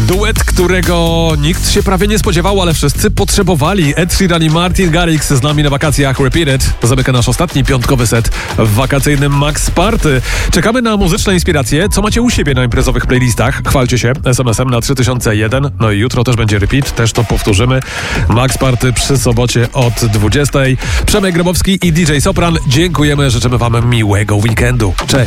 Duet, którego nikt się prawie nie spodziewał, ale wszyscy potrzebowali. Ed Sheeran i Martin Garrix z nami na wakacjach. Repeat It. To zamyka nasz ostatni piątkowy set w wakacyjnym Max Party. Czekamy na muzyczne inspiracje. Co macie u siebie na imprezowych playlistach? Chwalcie się SMS-em na 3001. No i jutro też będzie repeat, też to powtórzymy. Max Party przy sobocie od 20. Przemek Grabowski i DJ Sopran. Dziękujemy, życzymy wam miłego weekendu. Cześć.